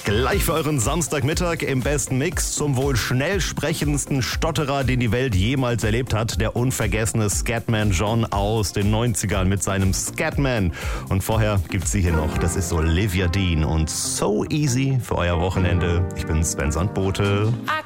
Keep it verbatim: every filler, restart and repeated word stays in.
Gleich für euren Samstagmittag im besten Mix zum wohl schnell sprechendsten Stotterer, den die Welt jemals erlebt hat. Der unvergessene Scatman John aus den neunzigern mit seinem Scatman. Und vorher gibt's sie hier noch. Das ist Olivia Dean und So Easy für euer Wochenende. Ich bin Sven Sandbote. I